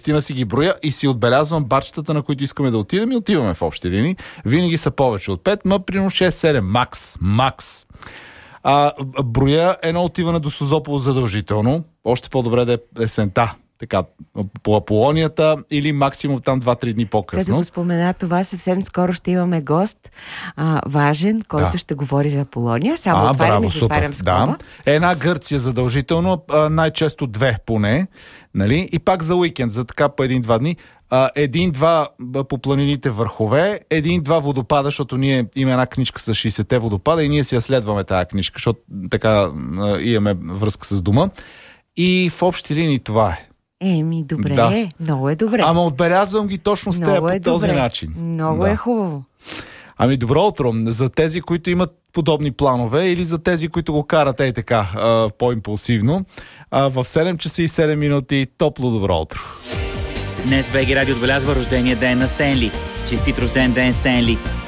10 си ги броя и си отбелязвам барчетата, на които искаме да отидем и отиваме в общи линии. Винаги са повече от 5, но примерно 6-7. Макс. Броя едно отиване до Созопол задължително. Още по-добре да е есента. Така, по Аполонията или максимум там 2-3 дни по-късно. Като го спомена това, съвсем скоро ще имаме гост важен, който ще говори за Аполония. Само отварям и затварям скоба. Да. Една Гърция задължително, най-често 2 поне. Нали? И пак за уикенд, за така по 1-2 дни. 1-2 по планините върхове, 1-2 водопада, защото ние имаме една книжка с 60-те водопада и ние си я следваме тази книжка, защото така имаме връзка с дома. И в общи линии това е. Добре, много е добре. Ама отбелязвам ги точно с теб по този начин. Много е хубаво. Добро утро. За тези, които имат подобни планове или за тези, които го карат така по-импулсивно, в 7 часа и 7 минути топло добро утро. Днес БГ Радио отбелязва рождения ден на Стенли. Честит рожден ден, Стенли!